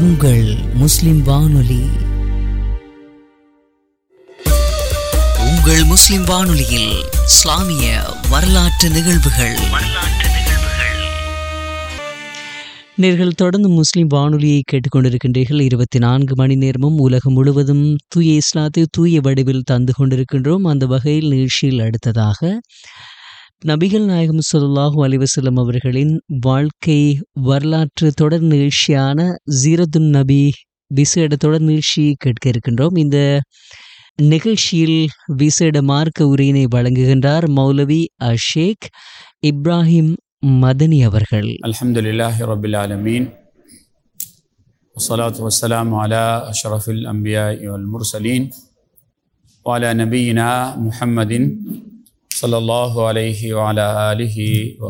உங்கள் முஸ்லிம் வானொலி. உங்கள் முஸ்லிம் வானொலியில் இஸ்லாமிய வரலாற்று நிகழ்வுகள். நேர்கள் தொடர்ந்து முஸ்லிம் வானொலியை கேட்டுக்கொண்டிருக்கின்றீர்கள். 24 மணி நேரமும் உலகம் முழுவதும் தூய இஸ்லாத்தை தூய வடிவில் தந்து கொண்டிருக்கின்றோம். அந்த வகையில் நிகழ்ச்சியில் அடுத்ததாக நபிகள் நாயகம் ஸல்லல்லாஹு அலைஹி வஸல்லம் அவர்களின் வாழ்க்கை வரலாற்று தொடர் நிகழ்ச்சியான சீரத்துன் நபி விசேட தொடர் நிகழ்ச்சியை கேட்க இருக்கின்றோம். இந்த நிகழ்ச்சியில் விசேட மார்க்க உரையினை வழங்குகின்றார் மௌலவி ஷேக் இப்ராஹிம் மதனி அவர்கள். அல்ஹம்துலில்லாஹி ரப்பில் ஆலமீன் வஸ்ஸலாத்து வஸ்ஸலாமு அலா அஷ்ரஃபில் அன்பியாஇ வல் முர்சலீன் வ அலா நபியினா முஹம்மதின் ஸல்லல்லாஹு அலைஹி வ அலா ஆலிஹி வ